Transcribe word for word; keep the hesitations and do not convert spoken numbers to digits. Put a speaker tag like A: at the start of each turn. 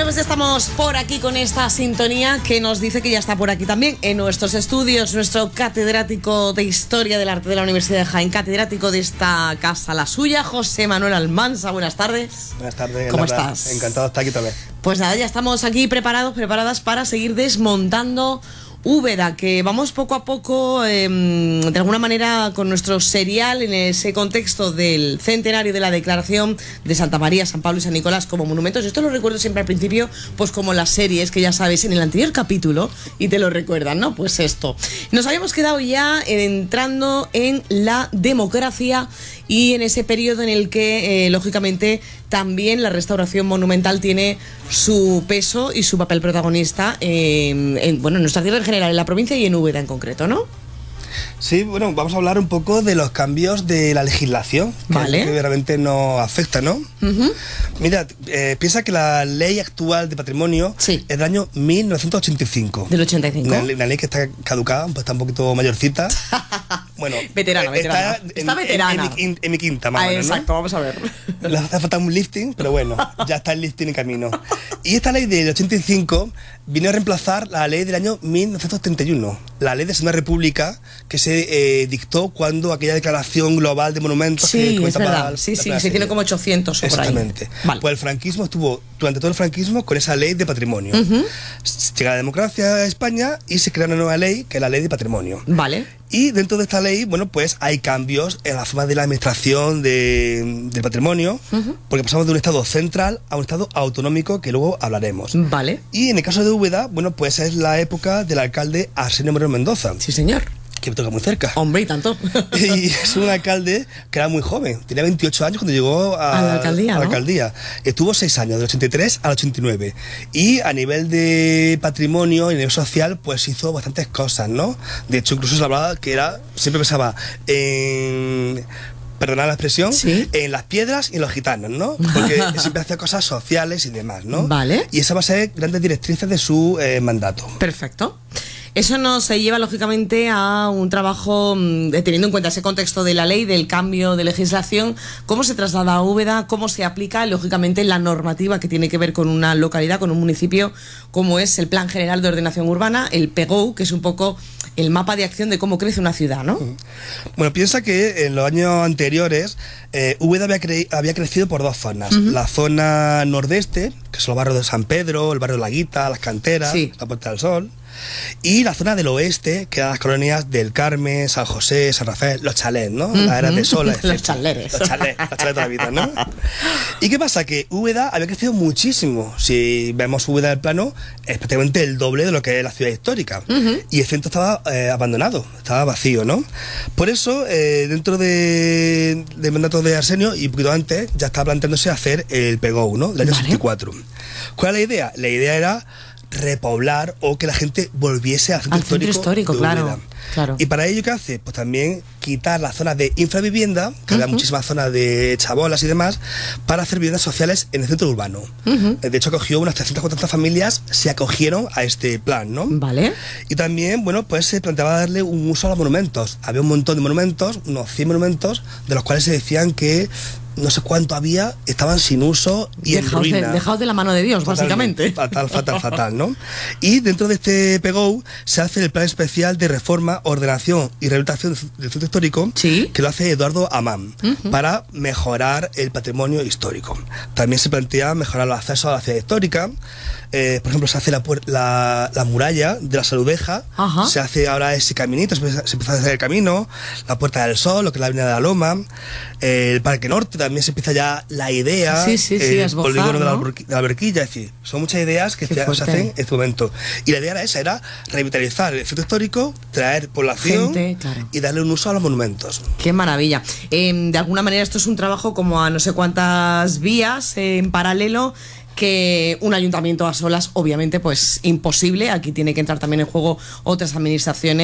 A: pues estamos por aquí con esta sintonía que nos dice que ya está por aquí también en nuestros estudios nuestro catedrático de Historia del Arte de la Universidad de Jaén, catedrático de esta casa, la suya, José Manuel Almansa. Buenas tardes.
B: Buenas tardes.
A: ¿Cómo
B: Laura?
A: estás?
B: Encantado de estar aquí también.
A: Pues nada, ya estamos aquí preparados, preparadas para seguir desmontando Úbeda, que vamos poco a poco, eh, de alguna manera, con nuestro serial en ese contexto del centenario de la declaración de Santa María, San Pablo y San Nicolás como monumentos. Esto lo recuerdo siempre al principio, pues como las series que ya sabes en el anterior capítulo y te lo recuerdan, ¿no? Pues esto. Nos habíamos quedado ya entrando en la democracia y en ese periodo en el que, eh, lógicamente, también la restauración monumental tiene su peso y su papel protagonista en, en, bueno, en nuestra tierra en general, en la provincia y en Úbeda en concreto, ¿no?
B: Sí, bueno, vamos a hablar un poco de los cambios de la legislación, que,
A: vale.
B: es que realmente nos afecta, ¿no?
A: Uh-huh.
B: Mira, eh, piensa que la ley actual de patrimonio
A: sí.
B: es del año mil novecientos ochenta y cinco.
A: ¿Del ochenta y cinco?
B: Una, una ley que está caducada, pues está un poquito mayorcita. Bueno,
A: veterana, veterana.
B: Está,
A: está
B: en,
A: veterana.
B: En, en, en mi quinta, más o
A: ah,
B: menos,
A: exacto,
B: ¿no?
A: vamos a ver.
B: Le hace falta un lifting, pero bueno, ya está el lifting en camino. Y esta ley del ochenta y cinco vino a reemplazar la ley del año mil novecientos treinta y uno, la ley de Segunda República, que se eh, dictó cuando aquella declaración global de monumentos
A: sí,
B: que
A: es verdad.
B: La,
A: sí,
B: la
A: sí, se hicieron como ochocientos o por ahí.
B: Exactamente.
A: Vale.
B: Pues el franquismo estuvo durante todo el franquismo con esa ley de patrimonio.
A: Uh-huh.
B: Llega la democracia a España y se crea una nueva ley, que es la ley de patrimonio.
A: Vale.
B: Y dentro de esta ley, bueno, pues hay cambios en la forma de la administración de, del patrimonio, uh-huh. porque pasamos de un estado central a un estado autonómico, que luego hablaremos.
A: Vale.
B: Y en el caso de Úbeda, bueno, pues es la época del alcalde Arsenio Moreno Mendoza.
A: Sí, señor.
B: Que me toca muy cerca.
A: Hombre, y tanto.
B: Y es un alcalde que era muy joven, tenía veintiocho años cuando llegó a,
A: a la alcaldía,
B: a la
A: ¿no?
B: alcaldía. Estuvo seis años, del ochenta y tres al ochenta y nueve. Y a nivel de patrimonio y a nivel social, pues hizo bastantes cosas, ¿no? De hecho, incluso se hablaba que era, siempre pensaba en... perdonad la expresión,
A: ¿sí?
B: En las piedras y en los gitanos, ¿no? Porque siempre hacía cosas sociales y demás, ¿no?
A: Vale.
B: Y esa va a ser grandes directrices de su eh, mandato.
A: Perfecto. Eso nos lleva, lógicamente, a un trabajo, eh, teniendo en cuenta ese contexto de la ley, del cambio de legislación, cómo se traslada a Úbeda, cómo se aplica, lógicamente, la normativa que tiene que ver con una localidad, con un municipio, como es el Plan General de Ordenación Urbana, el P G O U, que es un poco el mapa de acción de cómo crece una ciudad, ¿no?
B: Bueno, piensa que en los años anteriores eh, Úbeda había, cre había crecido por dos zonas. Uh-huh. La zona nordeste, que son los barrios de San Pedro, el barrio de La Guita, Las Canteras, sí. La Puerta del Sol. Y la zona del oeste, que eran las colonias del Carmen, San José, San Rafael, los chalets, ¿no? Uh-huh. Las eras de Sola, etcétera.
A: Los chaleres.
B: Los chalets, los chalets de la vida, ¿no? ¿Y qué pasa? Que Úbeda había crecido muchísimo. Si vemos Úbeda del plano, es prácticamente el doble de lo que es la ciudad histórica. Uh-huh. Y el centro estaba eh, abandonado, estaba vacío, ¿no? Por eso, eh, dentro de, del mandato de Arsenio, y un poquito antes, ya estaba planteándose hacer el P G O U, ¿no? Del año
A: vale.
B: sesenta y cuatro. ¿Cuál es la idea? La idea era repoblar o que la gente volviese al centro
A: al
B: histórico,
A: centro histórico claro, claro.
B: Y para ello, ¿qué hace? Pues también quitar las zonas de infravivienda, que uh-huh. había muchísimas zonas de chabolas y demás, para hacer viviendas sociales en el centro urbano. Uh-huh. De hecho, acogió unas trescientas cuarenta familias, se acogieron a este plan, ¿no?
A: Vale.
B: Y también, bueno, pues se planteaba darle un uso a los monumentos. Había un montón de monumentos, unos cien monumentos, de los cuales se decían que no sé cuánto había, estaban sin uso y
A: dejaos
B: en ruina.
A: De, dejaos de la mano de Dios,
B: totalmente,
A: básicamente.
B: Fatal, fatal, fatal, ¿no? Y dentro de este P G O U se hace el plan especial de reforma, ordenación y rehabilitación del centro histórico,
A: ¿sí?
B: Que lo hace Eduardo Amán, uh-huh. para mejorar el patrimonio histórico. También se plantea mejorar los accesos a la ciudad histórica. Eh, por ejemplo, se hace la, la, la muralla de la Saludeja, uh-huh. se hace ahora ese caminito, se empieza, se empieza a hacer el camino, la Puerta del Sol, lo que es la Avenida de la Loma, eh, el Parque Norte, también se empieza ya la idea,
A: sí, sí, sí,
B: el
A: esbozar,
B: polígono,
A: ¿no?
B: de, la, de la Alberquilla, es decir, son muchas ideas que se, se hacen en este momento. Y la idea era esa, era revitalizar el centro histórico, traer población
A: gente, claro.
B: y darle un uso a los monumentos.
A: Qué maravilla. Eh, de alguna manera esto es un trabajo como a no sé cuántas vías eh, en paralelo, que un ayuntamiento a solas, obviamente, pues imposible. Aquí tiene que entrar también en juego otras administraciones.